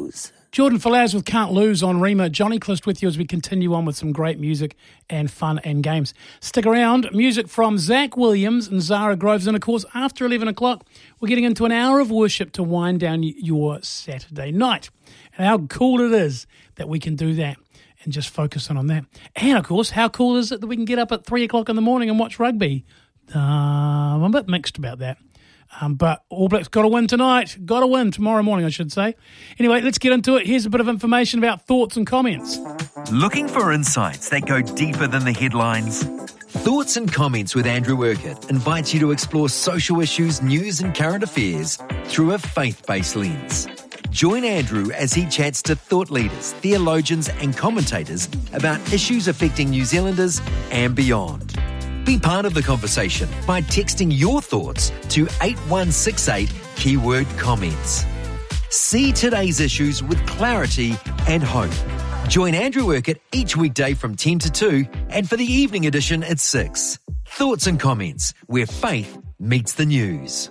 News. Jordan Falaz with Can't Lose on Rima. Johnny Clist with you as we continue on with some great music and fun and games. Stick around. Music from Zach Williams and Zara Groves. And, of course, after 11 o'clock, we're getting into an hour of worship to wind down your Saturday night. And how cool it is that we can do that and just focus on that. And, of course, how cool is it that we can get up at 3 o'clock in the morning and watch rugby? I'm a bit mixed about that. But All Blacks got to win tonight. Got to win tomorrow morning, I should say. Anyway, let's get into it. Here's a bit of information about thoughts and comments. Looking for insights that go deeper than the headlines? Thoughts and Comments with Andrew Urquhart invites you to explore social issues, news and current affairs through a faith-based lens. Join Andrew as he chats to thought leaders, theologians and commentators about issues affecting New Zealanders and beyond. Be part of the conversation by texting your thoughts to 8168 keyword comments. See today's issues with clarity and hope. Join Andrew Urquhart each weekday from 10 to 2 and for the evening edition at 6. Thoughts and Comments, where faith meets the news.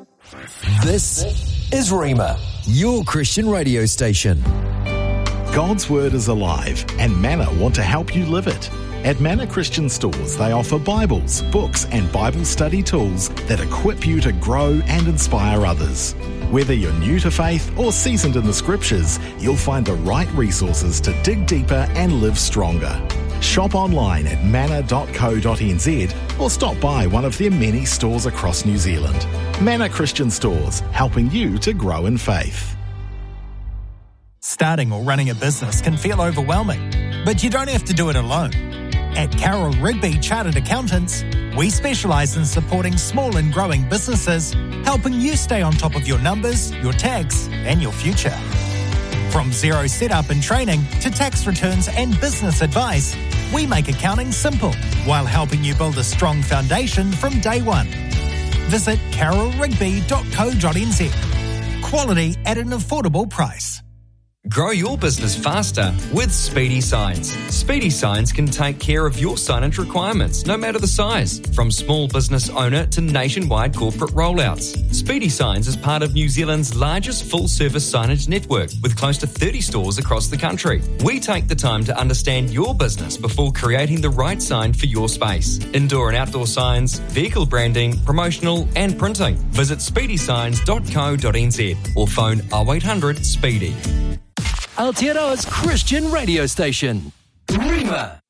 This is Rima, your Christian radio station. God's Word is alive and Manna want to help you live it. At Manna Christian Stores, they offer Bibles, books and Bible study tools that equip you to grow and inspire others. Whether you're new to faith or seasoned in the Scriptures, you'll find the right resources to dig deeper and live stronger. Shop online at manna.co.nz or stop by one of their many stores across New Zealand. Manna Christian Stores, helping you to grow in faith. Starting or running a business can feel overwhelming, but you don't have to do it alone. At Carroll Rigby Chartered Accountants, we specialise in supporting small and growing businesses, helping you stay on top of your numbers, your tax and your future. From zero setup and training to tax returns and business advice, we make accounting simple while helping you build a strong foundation from day one. Visit carrollrigby.co.nz. Quality at an affordable price. Grow your business faster with Speedy Signs. Speedy Signs can take care of your signage requirements, no matter the size, from small business owner to nationwide corporate rollouts. Speedy Signs is part of New Zealand's largest full-service signage network, with close to 30 stores across the country. We take the time to understand your business before creating the right sign for your space. Indoor and outdoor signs, vehicle branding, promotional and printing. Visit speedysigns.co.nz or phone 0800 SPEEDY. Aotearoa's Christian radio station. Rima.